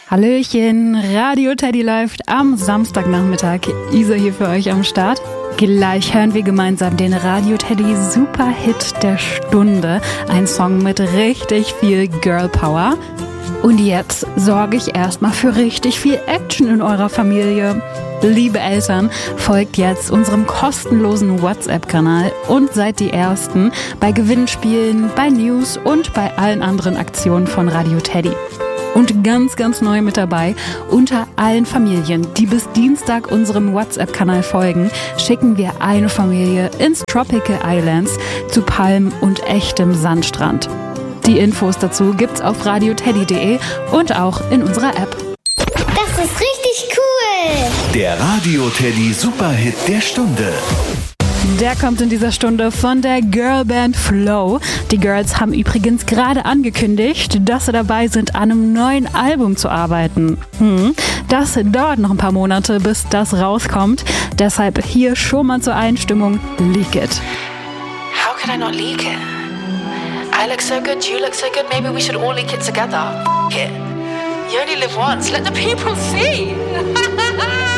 Hallöchen, Radio Teddy läuft am Samstagnachmittag. Isa hier für euch am Start. Gleich hören wir gemeinsam den Radio Teddy Superhit der Stunde. Ein Song mit richtig viel Girl Power. Und jetzt sorge ich erstmal für richtig viel Action in eurer Familie. Liebe Eltern, folgt jetzt unserem kostenlosen WhatsApp-Kanal und seid die Ersten bei Gewinnspielen, bei News und bei allen anderen Aktionen von Radio Teddy. Und ganz, ganz neu mit dabei, unter allen Familien, die bis Dienstag unserem WhatsApp-Kanal folgen, schicken wir eine Familie ins Tropical Islands zu Palmen und echtem Sandstrand. Die Infos dazu gibt's auf radioteddy.de und auch in unserer App. Das ist richtig cool! Der Radio Teddy Superhit der Stunde. Der kommt in dieser Stunde von der Girlband Flow. Die Girls haben übrigens gerade angekündigt, dass sie dabei sind, an einem neuen Album zu arbeiten. Das dauert noch ein paar Monate, bis das rauskommt. Deshalb hier schon mal zur Einstimmung Leak It. How could I not leak it? I look so good, you look so good, maybe we should all leak it together. F*** it. You only live once, let the people see.